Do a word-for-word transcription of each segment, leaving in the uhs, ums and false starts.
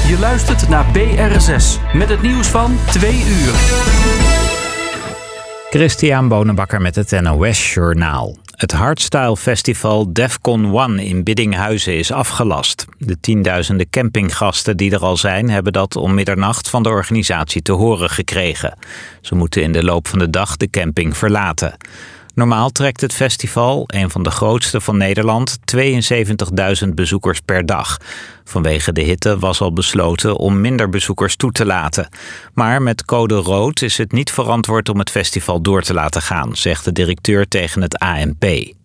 Je luistert naar B R zes met het nieuws van twee uur. Christian Bonenbakker met het N O S-journaal. Het Hardstyle Festival Defcon One in Biddinghuizen is afgelast. De tienduizenden campinggasten die er al zijn, hebben dat om middernacht van de organisatie te horen gekregen. Ze moeten in de loop van de dag de camping verlaten. Normaal trekt het festival, een van de grootste van Nederland, tweeënzeventigduizend bezoekers per dag. Vanwege de hitte was al besloten om minder bezoekers toe te laten. Maar met code rood is het niet verantwoord om het festival door te laten gaan, zegt de directeur tegen het A N P.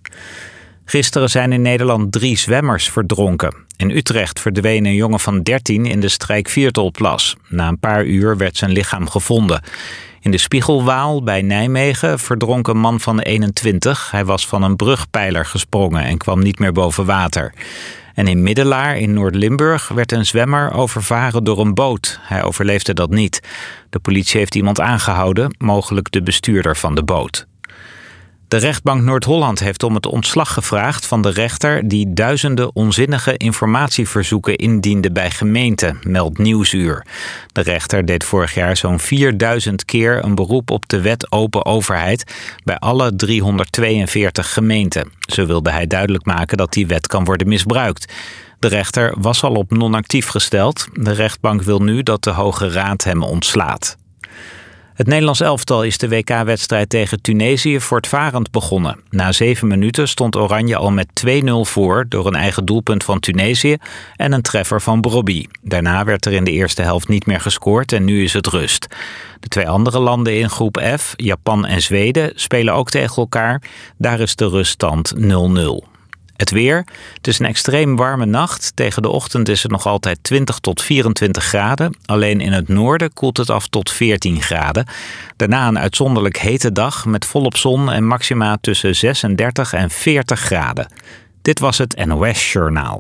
Gisteren zijn in Nederland drie zwemmers verdronken. In Utrecht verdween een jongen van dertien in de Strijkviertelplas. Na een paar uur werd zijn lichaam gevonden. In de Spiegelwaal bij Nijmegen verdronk een man van eenentwintig. Hij was van een brugpijler gesprongen en kwam niet meer boven water. En in Middelaar in Noord-Limburg werd een zwemmer overvaren door een boot. Hij overleefde dat niet. De politie heeft iemand aangehouden, mogelijk de bestuurder van de boot. De rechtbank Noord-Holland heeft om het ontslag gevraagd van de rechter die duizenden onzinnige informatieverzoeken indiende bij gemeenten, meldt Nieuwsuur. De rechter deed vorig jaar zo'n vierduizend keer een beroep op de wet open overheid bij alle driehonderdtweeënveertig gemeenten. Zo wilde hij duidelijk maken dat die wet kan worden misbruikt. De rechter was al op non-actief gesteld. De rechtbank wil nu dat de Hoge Raad hem ontslaat. Het Nederlands elftal is de W K-wedstrijd tegen Tunesië voortvarend begonnen. Na zeven minuten stond Oranje al met twee nul voor door een eigen doelpunt van Tunesië en een treffer van Brobby. Daarna werd er in de eerste helft niet meer gescoord en nu is het rust. De twee andere landen in groep F, Japan en Zweden, spelen ook tegen elkaar. Daar is de ruststand nul nul. Het weer. Het is een extreem warme nacht. Tegen de ochtend is het nog altijd twintig tot vierentwintig graden. Alleen in het noorden koelt het af tot veertien graden. Daarna een uitzonderlijk hete dag met volop zon en maxima tussen zesendertig en veertig graden. Dit was het N O S-journaal.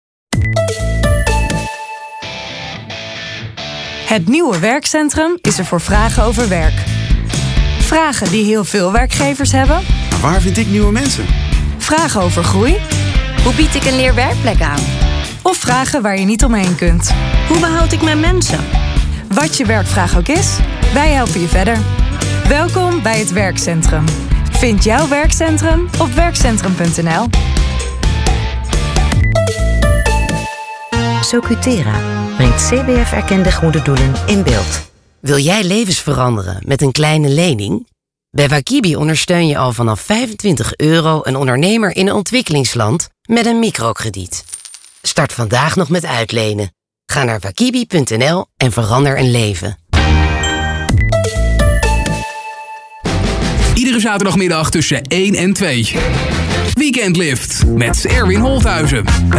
Het nieuwe werkcentrum is er voor vragen over werk. Vragen die heel veel werkgevers hebben. Maar waar vind ik nieuwe mensen? Vragen over groei. Hoe bied ik een leerwerkplek aan? Of vragen waar je niet omheen kunt. Hoe behoud ik mijn mensen? Wat je werkvraag ook is, wij helpen je verder. Welkom bij het werkcentrum. Vind jouw werkcentrum op werkcentrum punt n l. Socutera brengt C B F-erkende goede doelen in beeld. Wil jij levens veranderen met een kleine lening? Bij Wakibi ondersteun je al vanaf vijfentwintig euro een ondernemer in een ontwikkelingsland met een microkrediet. Start vandaag nog met uitlenen. Ga naar wakibi punt n l en verander een leven. Iedere zaterdagmiddag tussen één en twee. Weekendlift met Erwin Holthuizen.